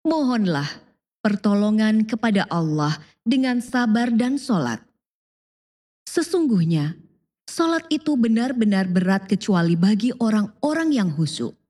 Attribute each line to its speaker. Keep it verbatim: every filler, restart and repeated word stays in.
Speaker 1: Mohonlah pertolongan kepada Allah dengan sabar dan sholat. Sesungguhnya, sholat itu benar-benar berat kecuali bagi orang-orang yang khusyuk.